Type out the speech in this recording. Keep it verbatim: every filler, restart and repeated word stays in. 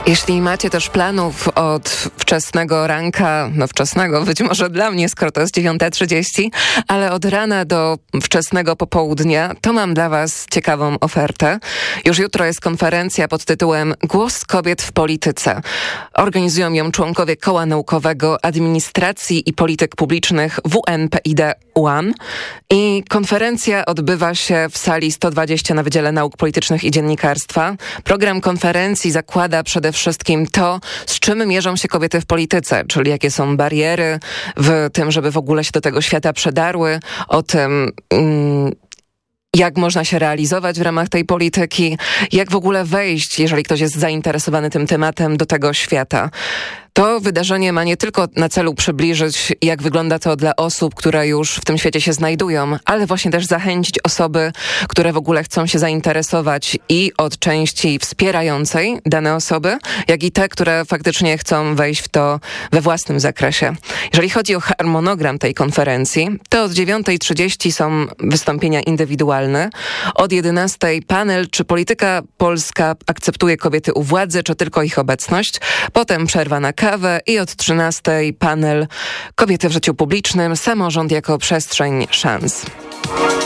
Jeśli macie też planów od wczesnego ranka, no wczesnego być może dla mnie, skoro to jest dziewiąta trzydzieści, ale od rana do wczesnego popołudnia, to mam dla was ciekawą ofertę. Już jutro jest konferencja pod tytułem Głos kobiet w polityce. Organizują ją członkowie Koła Naukowego Administracji i Polityk Publicznych W N P I D U A M i konferencja odbywa się w sali sto dwadzieścia na Wydziale Nauk Politycznych i Dziennikarstwa. Program konferencji zakłada przede wszystkim to, z czym mierzą się kobiety w polityce, czyli jakie są bariery w tym, żeby w ogóle się do tego świata przedarły, o tym, mm, jak można się realizować w ramach tej polityki, jak w ogóle wejść, jeżeli ktoś jest zainteresowany tym tematem, do tego świata. To wydarzenie ma nie tylko na celu przybliżyć, jak wygląda to dla osób, które już w tym świecie się znajdują, ale właśnie też zachęcić osoby, które w ogóle chcą się zainteresować i od części wspierającej dane osoby, jak i te, które faktycznie chcą wejść w to we własnym zakresie. Jeżeli chodzi o harmonogram tej konferencji, to od dziewiątej trzydzieści są wystąpienia indywidualne, od jedenastej panel, czy polityka polska akceptuje kobiety u władzy, czy tylko ich obecność, potem przerwa na kawę i od trzynastej panel Kobiety w życiu publicznym, samorząd jako przestrzeń szans.